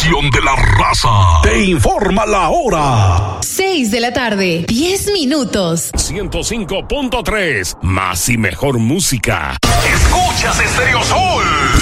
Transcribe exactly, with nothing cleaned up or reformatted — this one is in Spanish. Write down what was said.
estación de la raza. Te informa la hora. seis de la tarde, diez minutos. ciento cinco punto tres, más y mejor música. Escuchas Estéreo Sol.